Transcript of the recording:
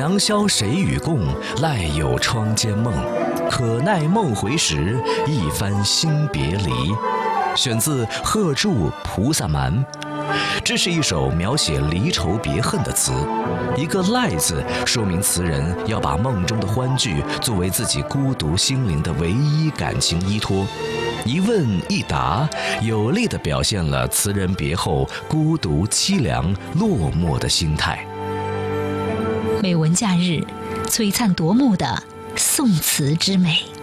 良宵谁与共？赖有窗间梦。可奈梦回时，一番新别离。选自贺铸《菩萨蛮》。这是一首描写离愁别恨的词，一个赖字说明词人要把梦中的欢聚作为自己孤独心灵的唯一感情依托。一问一答，有力地表现了词人别后孤独凄凉落寞的心态。 美文假日，璀璨夺目的宋词之美。